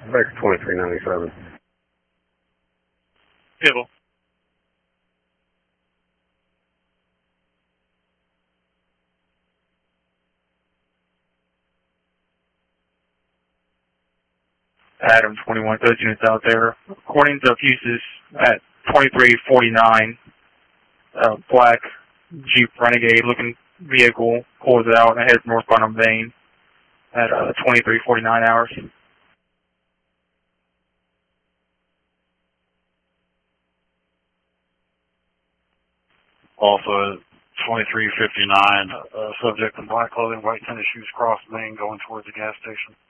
Back 2397. Vehicle. Adam 21, those units out there. According to fuses at 2349, black Jeep Renegade looking vehicle pulls out and heads northbound on Main at 2349 hours. Also at 2359, subject in black clothing, white tennis shoes, cross Main, going towards the gas station.